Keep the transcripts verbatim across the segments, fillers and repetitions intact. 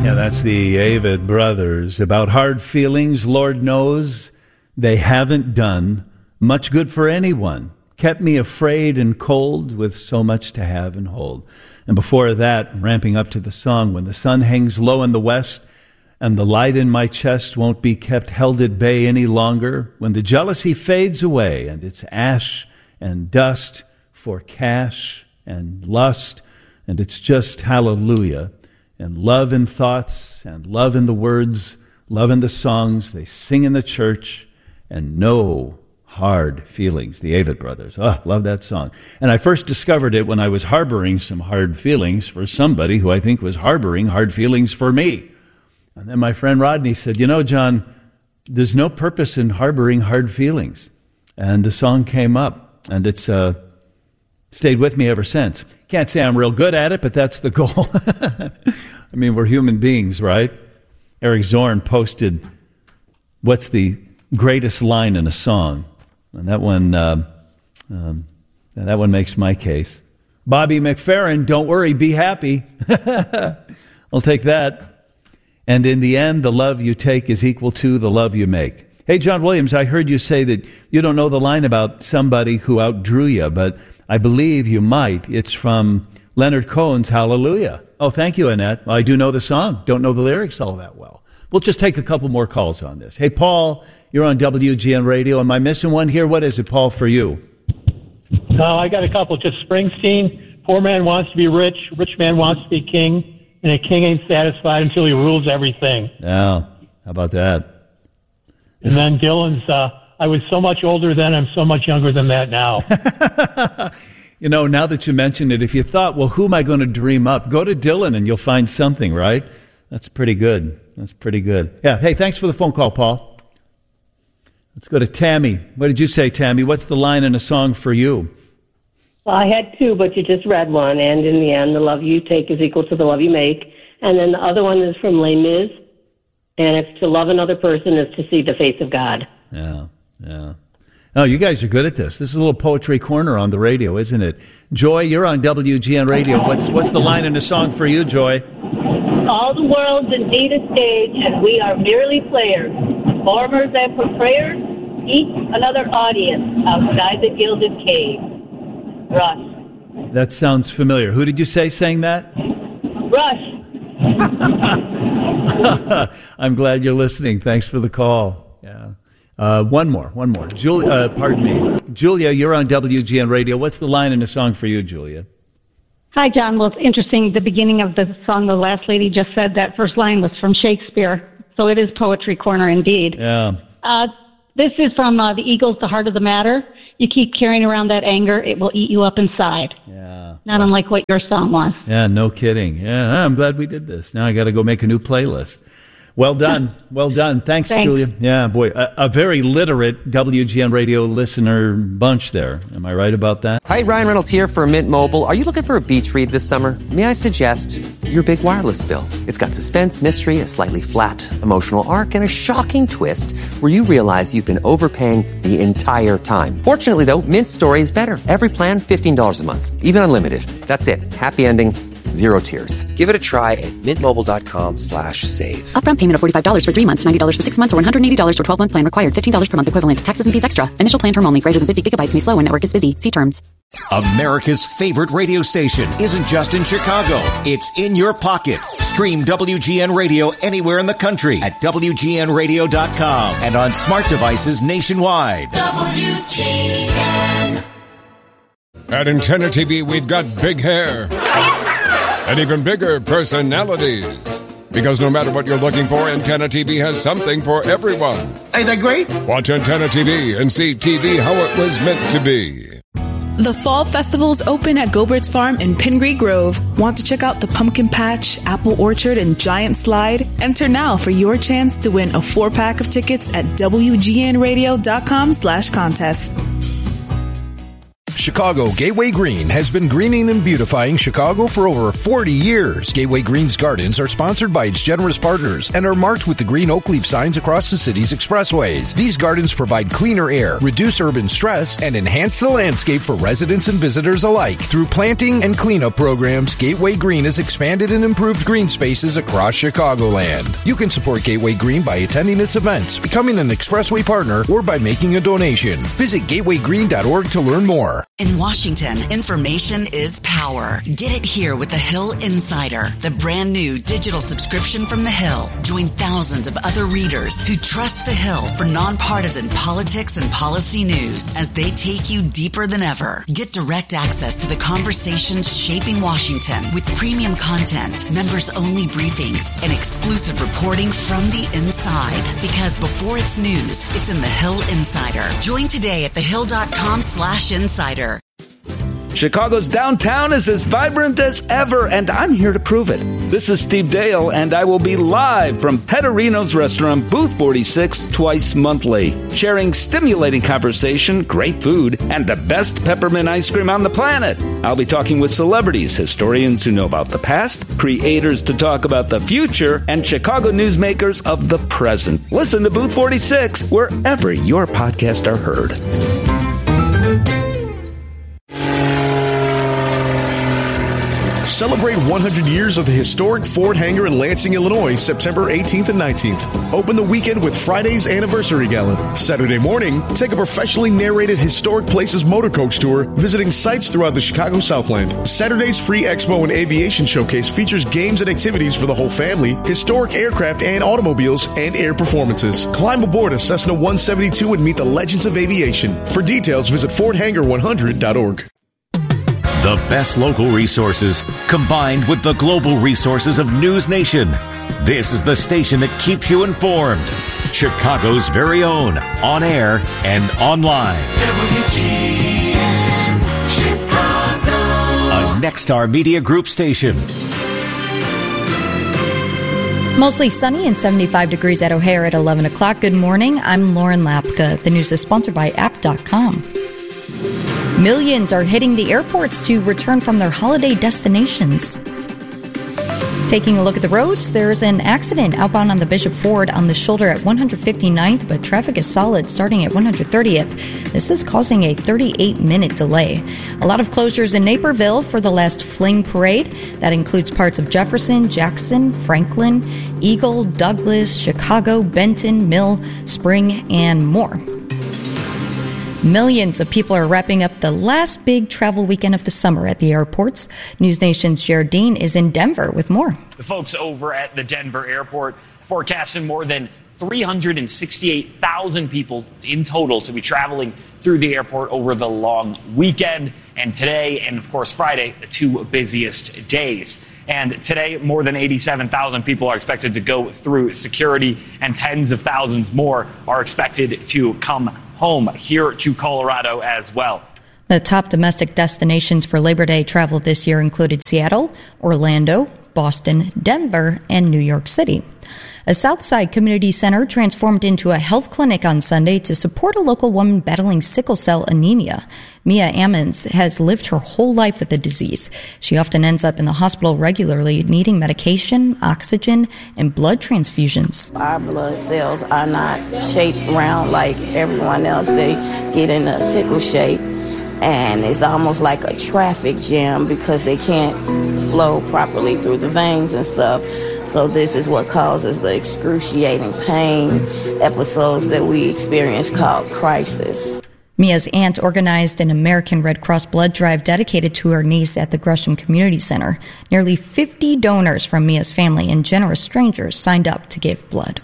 Yeah, that's the Avett Brothers. About hard feelings, Lord knows they haven't done much good for anyone. Kept me afraid and cold with so much to have and hold. And before that, ramping up to the song, when the sun hangs low in the west and the light in my chest won't be kept held at bay any longer, when the jealousy fades away and it's ash and dust for cash and lust, and it's just hallelujah. And love in thoughts, and love in the words, love in the songs they sing in the church, and no hard feelings. The Avett Brothers. Oh, love that song. And I first discovered it when I was harboring some hard feelings for somebody who I think was harboring hard feelings for me. And then my friend Rodney said, you know, John, there's no purpose in harboring hard feelings. And the song came up, and it's uh, stayed with me ever since. Can't say I'm real good at it, but that's the goal. I mean, we're human beings, right? Eric Zorn posted, what's the greatest line in a song? And that one, uh, um, that one makes my case. Bobby McFerrin, don't worry, be happy. I'll take that. And in the end, the love you take is equal to the love you make. Hey, John Williams, I heard you say that you don't know the line about somebody who outdrew you, but I believe you might. It's from Leonard Cohen's Hallelujah. Oh, thank you, Annette. Well, I do know the song. Don't know the lyrics all that well. We'll just take a couple more calls on this. Hey, Paul, you're on W G N Radio. Am I missing one here? What is it, Paul, for you? No, I got a couple. Just Springsteen. Poor man wants to be rich. Rich man wants to be king. And a king ain't satisfied until he rules everything. Yeah, how about that? And then Dylan's, uh, I was so much older then, I'm so much younger than that now. You know, now that you mention it, if you thought, well, who am I going to dream up? Go to Dylan and you'll find something, right? That's pretty good. That's pretty good. Yeah, hey, thanks for the phone call, Paul. Let's go to Tammy. What did you say, Tammy? What's the line in a song for you? Well, I had two, but you just read one. And in the end, the love you take is equal to the love you make. And then the other one is from Les Mis. And it's to love another person is to see the face of God. Yeah, yeah. Oh, you guys are good at this. This is a little poetry corner on the radio, isn't it? Joy, you're on W G N Radio. What's what's the line in the song for you, Joy? All the world's indeed a stage, and we are merely players, performers and portrayers, each another audience outside the gilded cave. Rush. That sounds familiar. Who did you say sang that? Rush. I'm glad you're listening. Thanks for the call. Yeah. Uh, one more, one more. Julia, uh, pardon me. Julia, you're on W G N Radio. What's the line in the song for you, Julia? Hi, John. Well, it's interesting. The beginning of the song, the last lady just said that first line was from Shakespeare. So it is Poetry Corner indeed. Yeah. Uh, this is from uh, the Eagles, The Heart of the Matter. You keep carrying around that anger, it will eat you up inside. Yeah. Not unlike what your song was. Yeah, no kidding. Yeah, I'm glad we did this. Now I got to go make a new playlist. Well done. Well done. Thanks, Thanks. Julia. Yeah, boy, a, a very literate W G N Radio listener bunch there. Am I right about that? Hi, Ryan Reynolds here for Mint Mobile. Are you looking for a beach read this summer? May I suggest your big wireless bill? It's got suspense, mystery, a slightly flat emotional arc, and a shocking twist where you realize you've been overpaying the entire time. Fortunately, though, Mint's story is better. Every plan, fifteen dollars a month. Even unlimited. That's it. Happy ending. Zero tears. Give it a try at mintmobile.com slash save. Upfront payment of forty-five dollars for three months, ninety dollars for six months, or one hundred eighty dollars for twelve-month plan required. fifteen dollars per month equivalent. Taxes and fees extra. Initial plan term only. Greater than fifty gigabytes may slow when network is busy. See terms. America's favorite radio station isn't just in Chicago. It's in your pocket. Stream W G N Radio anywhere in the country at W G N radio dot com and on smart devices nationwide. W G N. At Antenna T V, we've got big hair. And even bigger personalities. Because no matter what you're looking for, Antenna T V has something for everyone. Ain't that great? Watch Antenna T V and see T V how it was meant to be. The Fall Festival's open at Gobert's Farm in Pingree Grove. Want to check out the Pumpkin Patch, Apple Orchard, and Giant Slide? Enter now for your chance to win a four-pack of tickets at W G N radio dot com slash contest. Chicago Gateway Green has been greening and beautifying Chicago for over forty years. Gateway Green's gardens are sponsored by its generous partners and are marked with the green oak leaf signs across the city's expressways. These gardens provide cleaner air, reduce urban stress, and enhance the landscape for residents and visitors alike. Through planting and cleanup programs, Gateway Green has expanded and improved green spaces across Chicagoland. You can support Gateway Green by attending its events, becoming an expressway partner, or by making a donation. Visit gateway green dot org to learn more. In Washington, information is power. Get it here with the Hill Insider, the brand new digital subscription from the Hill. Join thousands of other readers who trust the Hill for nonpartisan politics and policy news as they take you deeper than ever. Get direct access to the conversations shaping Washington with premium content, members-only briefings, and exclusive reporting from the inside. Because before it's news, it's in the Hill Insider. Join today at thehill.com slash insider. Chicago's downtown is as vibrant as ever, and I'm here to prove it. This is Steve Dale, and I will be live from Pedorino's restaurant, Booth forty-six, twice monthly, sharing stimulating conversation, great food, and the best peppermint ice cream on the planet. I'll be talking with celebrities, historians who know about the past, creators to talk about the future, and Chicago newsmakers of the present. Listen to Booth forty-six wherever your podcasts are heard. Celebrate one hundred years of the historic Ford Hangar in Lansing, Illinois, September eighteenth and nineteenth. Open the weekend with Friday's Anniversary Gala. Saturday morning, take a professionally narrated Historic Places motor coach tour, visiting sites throughout the Chicago Southland. Saturday's free expo and aviation showcase features games and activities for the whole family, historic aircraft and automobiles, and air performances. Climb aboard a Cessna one seventy-two and meet the legends of aviation. For details, visit ford hangar one hundred dot org. The best local resources combined with the global resources of News Nation. This is the station that keeps you informed. Chicago's very own, on air and online. W G N Chicago. A Nexstar Media Group station. Mostly sunny and seventy-five degrees at O'Hare at eleven o'clock. Good morning. I'm Lauren Lapka. The news is sponsored by app dot com. Millions are hitting the airports to return from their holiday destinations. Taking a look at the roads, there's an accident outbound on the Bishop Ford on the shoulder at one hundred fifty-ninth, but traffic is solid starting at one hundred thirtieth. This is causing a thirty-eight minute delay. A lot of closures in Naperville for the last Fling Parade. That includes parts of Jefferson, Jackson, Franklin, Eagle, Douglas, Chicago, Benton, Mill, Spring, and more. Millions of people are wrapping up the last big travel weekend of the summer at the airports. News Nation's Jared Dean is in Denver with more. The folks over at the Denver airport forecasting more than three hundred sixty-eight thousand people in total to be traveling through the airport over the long weekend. And today and, of course, Friday, the two busiest days. And today, more than eighty-seven thousand people are expected to go through security, and tens of thousands more are expected to come home here to Colorado as well. The top domestic destinations for Labor Day travel this year included Seattle, Orlando, Boston, Denver, and New York City. A Southside Community Center transformed into a health clinic on Sunday to support a local woman battling sickle cell anemia. Mia Ammons has lived her whole life with the disease. She often ends up in the hospital regularly, needing medication, oxygen, and blood transfusions. Our blood cells are not shaped round like everyone else. They get in a sickle shape, and it's almost like a traffic jam because they can't flow properly through the veins and stuff. So this is what causes the excruciating pain episodes that we experience called crisis. Mia's aunt organized an American Red Cross blood drive dedicated to her niece at the Gresham Community Center. Nearly fifty donors from Mia's family and generous strangers signed up to give blood.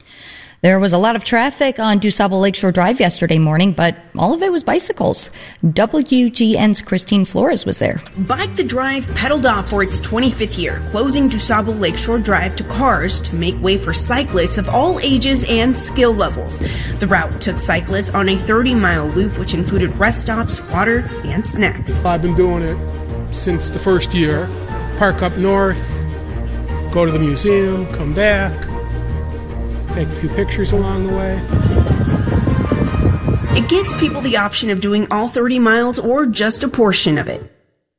There was a lot of traffic on DuSable Lakeshore Drive yesterday morning, but all of it was bicycles. W G N's Christine Flores was there. Bike the Drive pedaled off for its twenty-fifth year, closing DuSable Lakeshore Drive to cars to make way for cyclists of all ages and skill levels. The route took cyclists on a thirty-mile loop, which included rest stops, water, and snacks. I've been doing it since the first year. Park up north, go to the museum, come back, take a few pictures along the way. It gives people the option of doing all thirty miles or just a portion of it.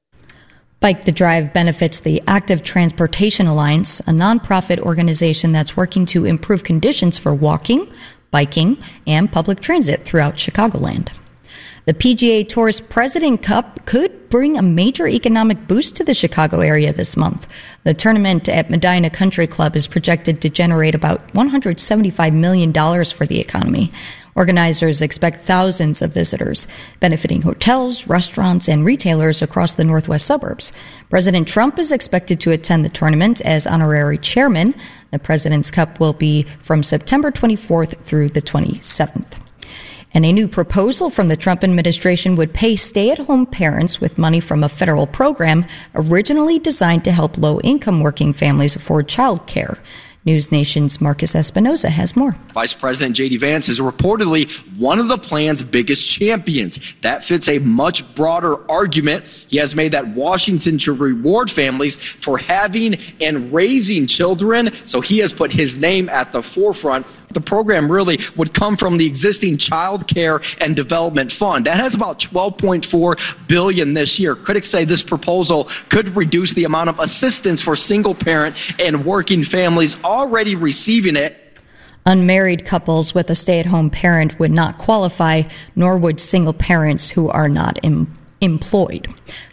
Bike the Drive benefits the Active Transportation Alliance, a nonprofit organization that's working to improve conditions for walking, biking, and public transit throughout Chicagoland. The P G A Tour's President Cup could bring a major economic boost to the Chicago area this month. The tournament at Medina Country Club is projected to generate about one hundred seventy-five million dollars for the economy. Organizers expect thousands of visitors, benefiting hotels, restaurants, and retailers across the northwest suburbs. President Trump is expected to attend the tournament as honorary chairman. The President's Cup will be from September twenty-fourth through the twenty-seventh. And a new proposal from the Trump administration would pay stay-at-home parents with money from a federal program originally designed to help low-income working families afford child care. News Nation's Marcus Espinoza has more. Vice President J D Vance is reportedly one of the plan's biggest champions. That fits a much broader argument. He has made that Washington should reward families for having and raising children, so he has put his name at the forefront. The program really would come from the existing Child Care and Development Fund. That has about twelve point four billion dollars this year. Critics say this proposal could reduce the amount of assistance for single-parent and working families already receiving it. Unmarried couples with a stay-at-home parent would not qualify, nor would single parents who are not em- employed.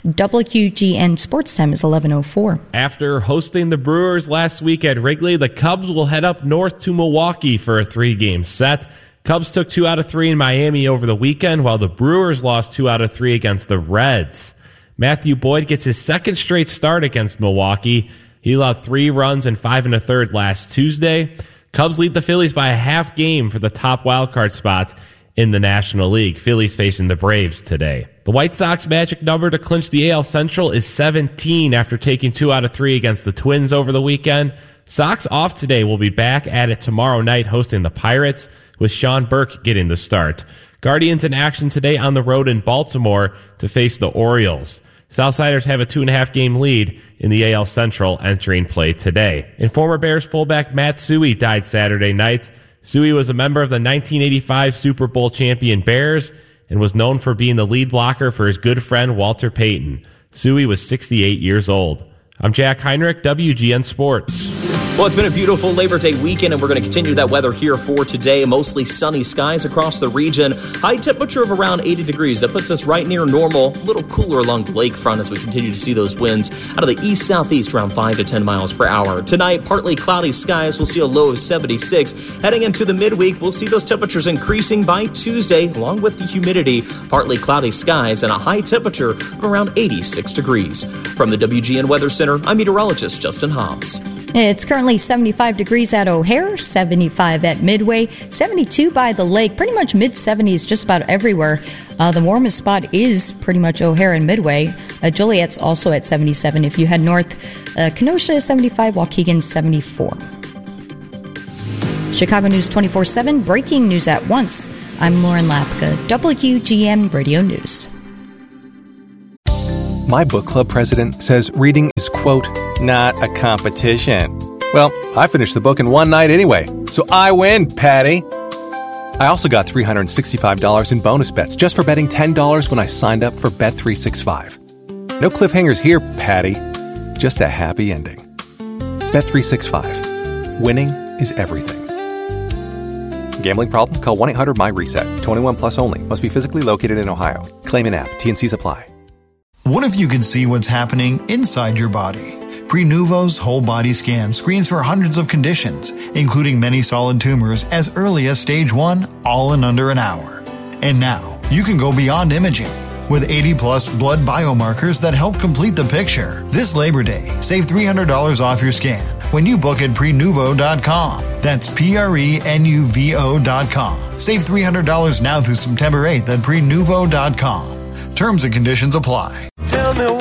W G N Sports Time is eleven oh four. After hosting the Brewers last week at Wrigley, the Cubs will head up north to Milwaukee for a three-game set. Cubs took two out of three in Miami over the weekend, while the Brewers lost two out of three against the Reds. Matthew Boyd gets his second straight start against Milwaukee. He allowed three runs and five and a third last Tuesday. Cubs lead the Phillies by a half game for the top wildcard spot in the National League. Phillies facing the Braves today. The White Sox magic number to clinch the A L Central is seventeen after taking two out of three against the Twins over the weekend. Sox off today will be back at it tomorrow night hosting the Pirates, with Sean Burke getting the start. Guardians in action today on the road in Baltimore to face the Orioles. Southsiders have a two-and-a-half game lead in the A L Central entering play today. And former Bears fullback Matt Suhey died Saturday night. Suhey was a member of the nineteen eighty-five Super Bowl champion Bears and was known for being the lead blocker for his good friend Walter Payton. Suhey was sixty-eight years old. I'm Jack Heinrich, W G N Sports. Well, it's been a beautiful Labor Day weekend, and we're going to continue that weather here for today. Mostly sunny skies across the region. High temperature of around eighty degrees. That puts us right near normal. A little cooler along the lakefront as we continue to see those winds out of the east-southeast around five to ten miles per hour. Tonight, partly cloudy skies. We'll see a low of seventy-six. Heading into the midweek, we'll see those temperatures increasing by Tuesday, along with the humidity. Partly cloudy skies and a high temperature of around eighty-six degrees. From the W G N Weather Center, I'm meteorologist Justin Hobbs. It's currently seventy-five degrees at O'Hare, seventy-five at Midway, seventy-two by the lake, pretty much mid-seventies just about everywhere. Uh, the warmest spot is pretty much O'Hare and Midway. Uh, Joliet's also at seventy-seven. If you head north, uh, Kenosha is seventy-five, Waukegan seventy-four. Chicago News twenty-four seven, breaking news at once. I'm Lauren Lapka, W G N Radio News. My book club president says reading is, quote, not a competition. Well, I finished the book in one night anyway, so I win, Patty. I also got three hundred sixty-five dollars in bonus bets just for betting ten dollars when I signed up for Bet three sixty-five. No cliffhangers here, Patty. Just a happy ending. Bet three sixty-five. Winning is everything. Gambling problem? Call one eight hundred my reset. twenty-one plus only. Must be physically located in Ohio. Claim in app. T and Cs apply. What if you could see what's happening inside your body? Prenuvo's whole body scan screens for hundreds of conditions, including many solid tumors as early as stage one, all in under an hour. And now, you can go beyond imaging. With eighty plus blood biomarkers that help complete the picture. This Labor Day, save three hundred dollars off your scan when you book at prenuvo dot com. That's P R E N U V O dot com. Save three hundred dollars now through September eighth at prenuvo dot com. Terms and conditions apply. Tell me